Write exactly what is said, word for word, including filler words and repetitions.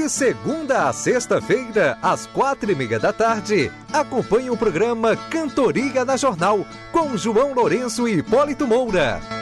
De segunda a sexta-feira, às quatro e meia da tarde, acompanhe o programa Cantoria na Jornal, com João Lourenço e Hipólito Moura.